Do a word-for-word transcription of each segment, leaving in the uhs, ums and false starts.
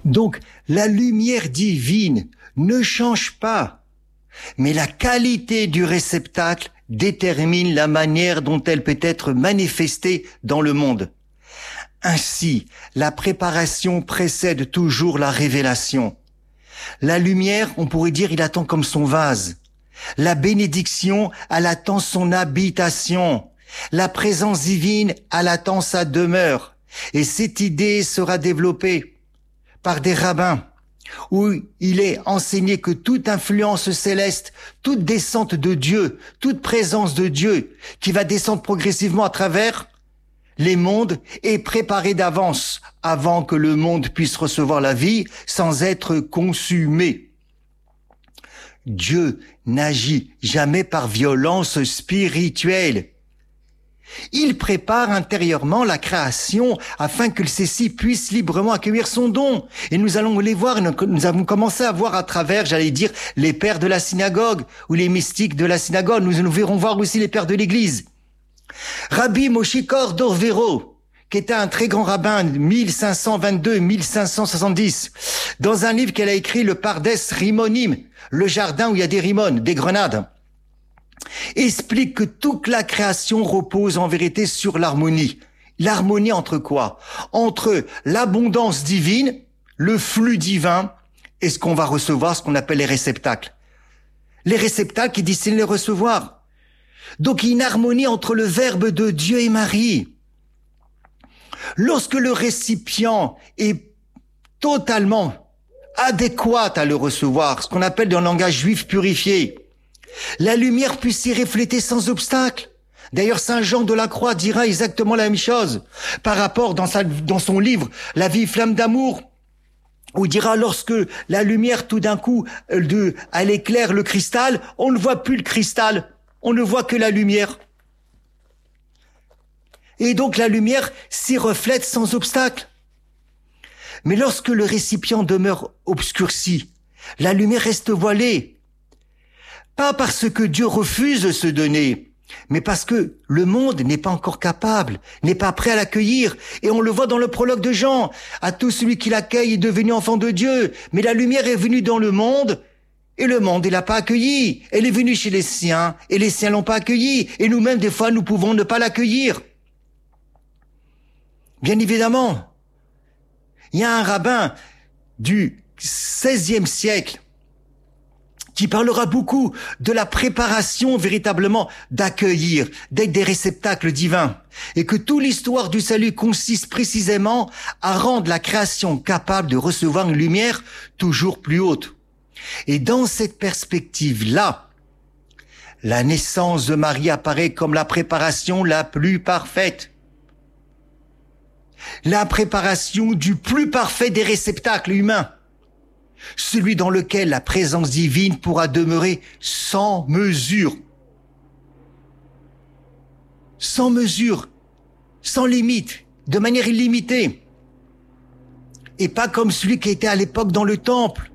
Donc, la lumière divine ne change pas, mais la qualité du réceptacle détermine la manière dont elle peut être manifestée dans le monde. Ainsi, la préparation précède toujours la révélation. La lumière, on pourrait dire, il attend comme son vase. La bénédiction, elle attend son habitation. La présence divine, elle attend sa demeure. Et cette idée sera développée par des rabbins, où il est enseigné que toute influence céleste, toute descente de Dieu, toute présence de Dieu, qui va descendre progressivement à travers les mondes, est préparée d'avance, avant que le monde puisse recevoir la vie, sans être consumé. Dieu n'agit jamais par violence spirituelle. Il prépare intérieurement la création afin que celle-ci puisse librement accueillir son don. Et nous allons les voir, nous avons commencé à voir à travers, j'allais dire, les pères de la synagogue ou les mystiques de la synagogue. Nous, nous verrons voir aussi les pères de l'Église. Rabbi Moshe Kor d'Orvero, qui était un très grand rabbin, mille cinq cent vingt-deux à mille cinq cent soixante-dix, dans un livre qu'elle a écrit, le Pardes Rimonim, le jardin où il y a des rimones, des grenades, explique que toute la création repose en vérité sur l'harmonie. L'harmonie entre quoi? Entre l'abondance divine, le flux divin, et ce qu'on va recevoir, ce qu'on appelle les réceptacles. Les réceptacles qui destinent les recevoir. Donc il y a une harmonie entre le Verbe de Dieu et Marie. Lorsque le récipient est totalement adéquat à le recevoir, ce qu'on appelle dans le langage juif purifié, la lumière puisse s'y refléter sans obstacle. D'ailleurs, Saint Jean de la Croix dira exactement la même chose par rapport dans, sa, dans son livre « La vie flamme d'amour », où il dira lorsque la lumière tout d'un coup, de, elle éclaire le cristal, on ne voit plus le cristal, on ne voit que la lumière. Et donc la lumière s'y reflète sans obstacle. Mais lorsque le récipient demeure obscurci, la lumière reste voilée. Pas parce que Dieu refuse de se donner, mais parce que le monde n'est pas encore capable, n'est pas prêt à l'accueillir. Et on le voit dans le prologue de Jean. À tout celui qui l'accueille est devenu enfant de Dieu. Mais la lumière est venue dans le monde, et le monde ne l'a pas accueilli. Elle est venue chez les siens, et les siens l'ont pas accueilli. Et nous-mêmes, des fois, nous pouvons ne pas l'accueillir. Bien évidemment, il y a un rabbin du seizième siècle qui parlera beaucoup de la préparation véritablement d'accueillir, d'être des réceptacles divins, et que toute l'histoire du salut consiste précisément à rendre la création capable de recevoir une lumière toujours plus haute. Et dans cette perspective-là, la naissance de Marie apparaît comme la préparation la plus parfaite. La préparation du plus parfait des réceptacles humains. Celui dans lequel la présence divine pourra demeurer sans mesure. Sans mesure, sans limite, de manière illimitée. Et pas comme celui qui était à l'époque dans le temple.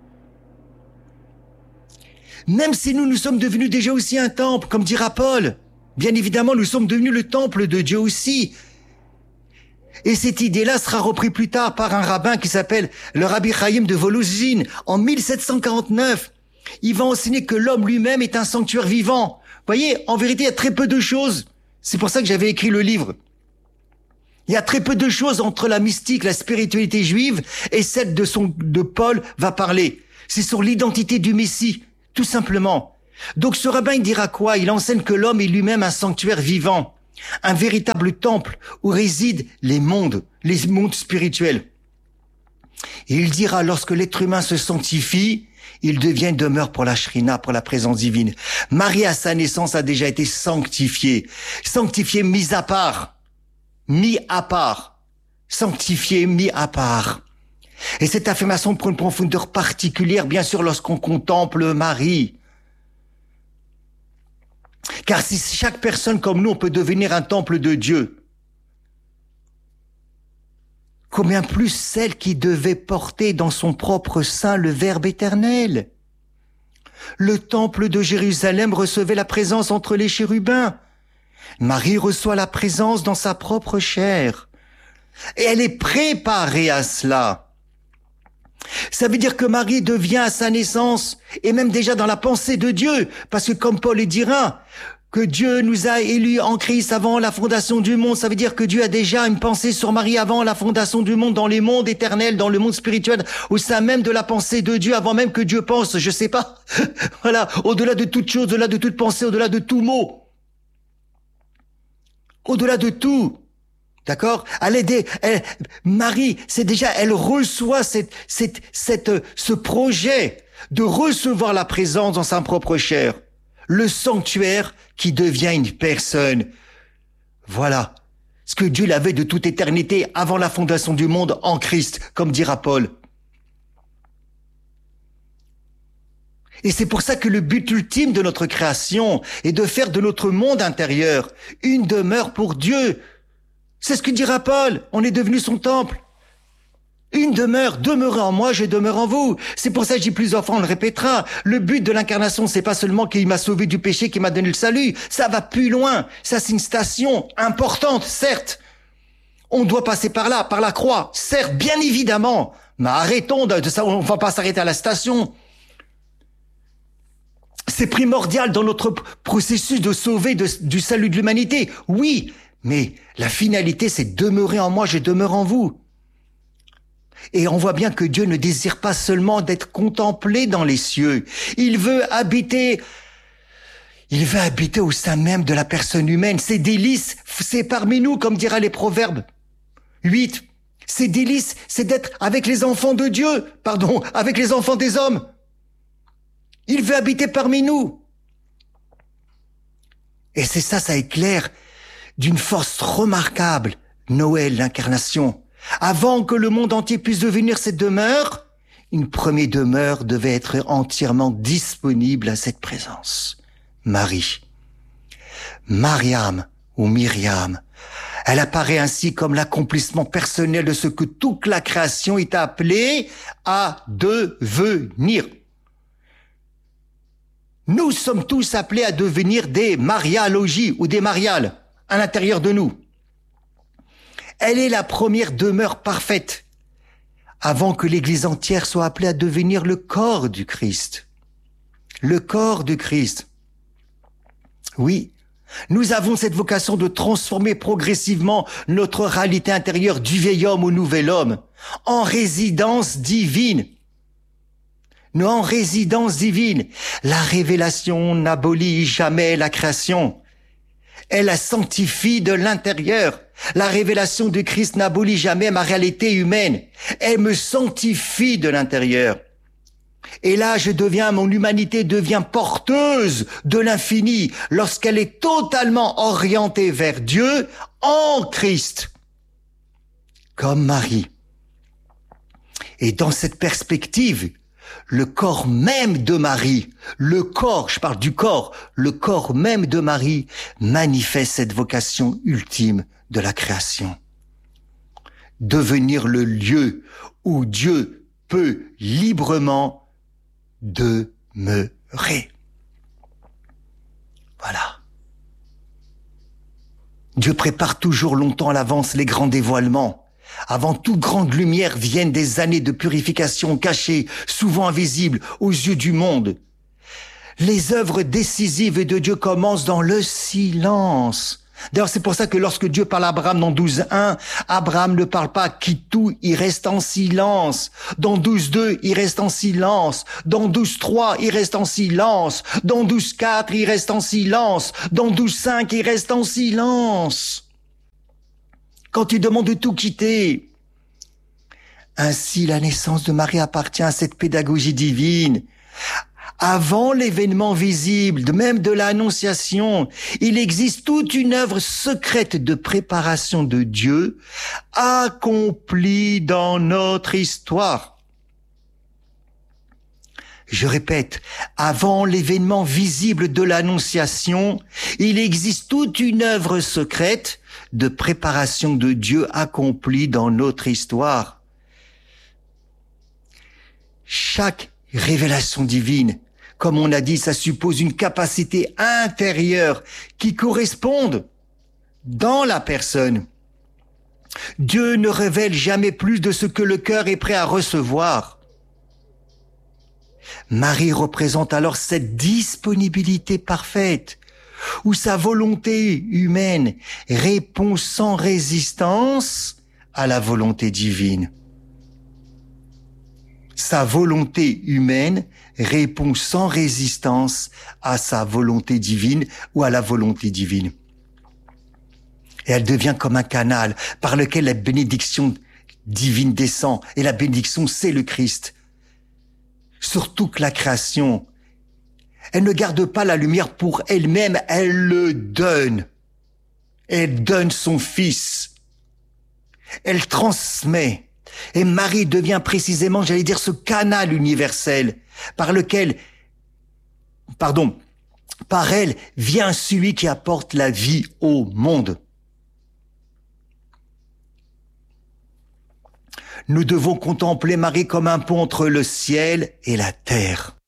Même si nous, nous sommes devenus déjà aussi un temple, comme dira Paul, bien évidemment, nous sommes devenus le temple de Dieu aussi. Et cette idée-là sera reprise plus tard par un rabbin qui s'appelle le Rabbi Chaim de Volozhin en mille sept cent quarante-neuf. Il va enseigner que l'homme lui-même est un sanctuaire vivant. Vous voyez, en vérité, il y a très peu de choses. C'est pour ça que j'avais écrit le livre. Il y a très peu de choses entre la mystique, la spiritualité juive et celle de son, de Paul va parler. C'est sur l'identité du Messie, tout simplement. Donc ce rabbin, il dira quoi? Il enseigne que l'homme est lui-même un sanctuaire vivant. Un véritable temple où résident les mondes, les mondes spirituels. Et il dira, lorsque l'être humain se sanctifie, il devient une demeure pour la Shrina, pour la présence divine. Marie, à sa naissance, a déjà été sanctifiée. Sanctifiée, mise à part. Mis à part. Sanctifiée, mis à part. Et cette affirmation prend une profondeur particulière, bien sûr, lorsqu'on contemple Marie. Car si chaque personne comme nous, on peut devenir un temple de Dieu, combien plus celle qui devait porter dans son propre sein le Verbe éternel. Le temple de Jérusalem recevait la présence entre les chérubins. Marie reçoit la présence dans sa propre chair. Et elle est préparée à cela. Ça veut dire que Marie devient à sa naissance, et même déjà dans la pensée de Dieu, parce que comme Paul le dira, que Dieu nous a élus en Christ avant la fondation du monde, ça veut dire que Dieu a déjà une pensée sur Marie avant la fondation du monde, dans les mondes éternels, dans le monde spirituel, au sein même de la pensée de Dieu, avant même que Dieu pense, je sais pas. Voilà, au-delà de toute chose, au-delà de toute pensée, au-delà de tout mot. Au-delà de tout. D'accord? Elle est des, elle, Marie, c'est déjà, elle reçoit cette, cette, cette, ce projet de recevoir la présence dans sa propre chair. Le sanctuaire qui devient une personne. Voilà ce que Dieu l'avait de toute éternité avant la fondation du monde en Christ, comme dira Paul. Et c'est pour ça que le but ultime de notre création est de faire de notre monde intérieur une demeure pour Dieu. C'est ce que dira Paul. On est devenu son temple. Une demeure, demeurez en moi, je demeure en vous. C'est pour ça que j'ai plusieurs fois, on le répétera. Le but de l'incarnation, c'est pas seulement qu'il m'a sauvé du péché, qu'il m'a donné le salut. Ça va plus loin. Ça, c'est une station importante, certes. On doit passer par là, par la croix. Certes, bien évidemment. Mais arrêtons de, de ça, on va pas s'arrêter à la station. C'est primordial dans notre processus de sauver de, du salut de l'humanité. Oui, mais la finalité, c'est demeurer en moi, je demeure en vous. Et on voit bien que Dieu ne désire pas seulement d'être contemplé dans les cieux. Il veut habiter, il veut habiter au sein même de la personne humaine. Ses délices, c'est parmi nous, comme dira les Proverbes huit. Ses délices, c'est d'être avec les enfants de Dieu, pardon, avec les enfants des hommes. Il veut habiter parmi nous. Et c'est ça, ça éclaire d'une force remarquable Noël, l'incarnation. Avant que le monde entier puisse devenir cette demeure, une première demeure devait être entièrement disponible à cette présence. Marie. Mariam ou Myriam. Elle apparaît ainsi comme l'accomplissement personnel de ce que toute la création est appelée à devenir. Nous sommes tous appelés à devenir des marialogies ou des mariales à l'intérieur de nous. Elle est la première demeure parfaite avant que l'Église entière soit appelée à devenir le corps du Christ. Le corps du Christ. Oui, nous avons cette vocation de transformer progressivement notre réalité intérieure du vieil homme au nouvel homme en résidence divine. Nous en résidence divine. La révélation n'abolit jamais la création. Elle la sanctifie de l'intérieur. La révélation du Christ n'abolit jamais ma réalité humaine. Elle me sanctifie de l'intérieur. Et là, je deviens, mon humanité devient porteuse de l'infini lorsqu'elle est totalement orientée vers Dieu en Christ. Comme Marie. Et dans cette perspective, le corps même de Marie, le corps, je parle du corps, le corps même de Marie manifeste cette vocation ultime de la création. Devenir le lieu où Dieu peut librement demeurer. Voilà. Dieu prépare toujours longtemps à l'avance les grands dévoilements. Avant toute grande lumière viennent des années de purification cachées, souvent invisibles aux yeux du monde. Les œuvres décisives de Dieu commencent dans le silence. D'ailleurs, c'est pour ça que lorsque Dieu parle à Abraham dans douze un, Abraham ne parle pas, quitte tout, il reste en silence. Dans douze deux, il reste en silence. Dans douze trois, il reste en silence. Dans douze quatre, il reste en silence. Dans douze cinq, il reste en silence. Quand il demande de tout quitter. Ainsi, la naissance de Marie appartient à cette pédagogie divine. Avant l'événement visible, de même de l'Annonciation, il existe toute une œuvre secrète de préparation de Dieu, accomplie dans notre histoire. Je répète, avant l'événement visible de l'Annonciation, il existe toute une œuvre secrète de préparation de Dieu accomplie dans notre histoire. Chaque révélation divine, comme on a dit, ça suppose une capacité intérieure qui corresponde dans la personne. Dieu ne révèle jamais plus de ce que le cœur est prêt à recevoir. Marie représente alors cette disponibilité parfaite, où sa volonté humaine répond sans résistance à la volonté divine. Sa volonté humaine répond sans résistance à sa volonté divine ou à la volonté divine. Et elle devient comme un canal par lequel la bénédiction divine descend. Et la bénédiction, c'est le Christ. Sur toute la création, elle ne garde pas la lumière pour elle-même, elle le donne. Elle donne son Fils. Elle transmet. Et Marie devient précisément, j'allais dire, ce canal universel par lequel, pardon, par elle vient celui qui apporte la vie au monde. Nous devons contempler Marie comme un pont entre le ciel et la terre.